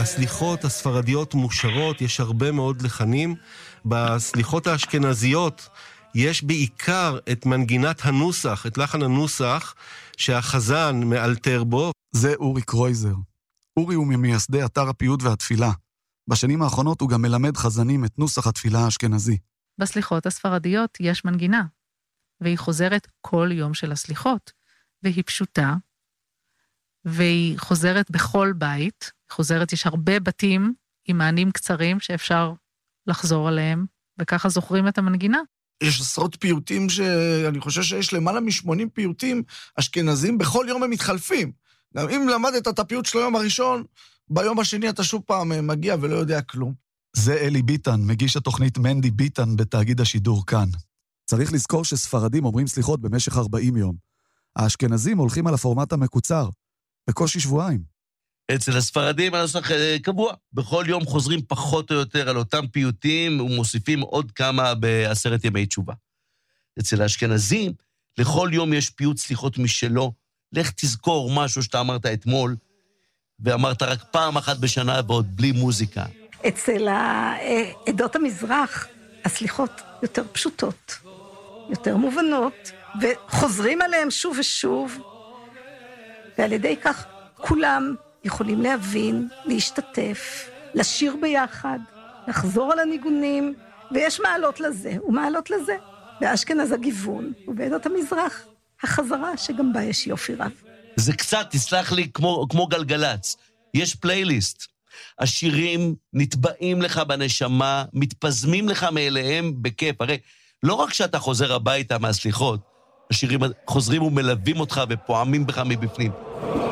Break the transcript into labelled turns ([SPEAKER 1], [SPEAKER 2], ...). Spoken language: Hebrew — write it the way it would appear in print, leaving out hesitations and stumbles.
[SPEAKER 1] הסליחות הספרדיות מושרות, יש הרבה מאוד לחנים. בסליחות האשכנזיות יש בעיקר את מנגינת הנוסח, את לחן הנוסח, שהחזן מאלתר בו.
[SPEAKER 2] זה אורי קרויזר. אורי הוא ממייסדי אתר הפיוט והתפילה. בשנים האחרונות הוא גם מלמד חזנים את נוסח התפילה האשכנזי.
[SPEAKER 3] בסליחות הספרדיות יש מנגינה, והיא חוזרת כל יום של הסליחות, והיא פשוטה, והיא חוזרת בכל בית, חוזרת, יש הרבה בתים עם מענים קצרים שאפשר לחזור עליהם, וככה זוכרים את המנגינה.
[SPEAKER 4] יש עשרות פיוטים שאני חושב שיש למעלה מ-80 פיוטים אשכנזים, בכל יום הם מתחלפים. גם אם למדת את הפיוט של היום הראשון, ביום השני אתה שוב פעם מגיע ולא יודע כלום.
[SPEAKER 2] זה אלי ביטן, מגיש התוכנית מנדי ביטן בתאגיד השידור כאן. צריך לזכור שספרדים אומרים סליחות במשך 40 יום. האשכנזים הולכים על הפורמט המקוצר, בקושי שבועיים.
[SPEAKER 5] אצל הספרדים הנוסח קבוע. בכל יום חוזרים פחות או יותר על אותם פיוטים, ומוסיפים עוד כמה ב10 ימי תשובה. אצל האשכנזים, לכל יום יש פיוט סליחות משלו. לך תזכור משהו שאתה אמרת אתמול, ואמרת רק פעם אחת בשנה ועוד בלי מוזיקה.
[SPEAKER 6] אצל עדות המזרח, הסליחות יותר פשוטות, יותר מובנות, וחוזרים עליהם שוב ושוב, ועל ידי כך כולם יכולים להבין, להשתתף, לשיר ביחד, לחזור על הניגונים, ויש מעלות לזה ומעלות לזה. באשכנז הגיוון, ובעדות המזרח החזרה שגם בה יש יופי רב.
[SPEAKER 5] זה קצת, תסלח לי, כמו גלגלץ. יש פלייליסט. השירים נטבעים לך בנשמה, מתפזמים לך מאליהם בכיף. הרי לא רק שאתה חוזר הביתה מהסליחות, השירים חוזרים ומלווים אותך ופועמים בך מבפנים.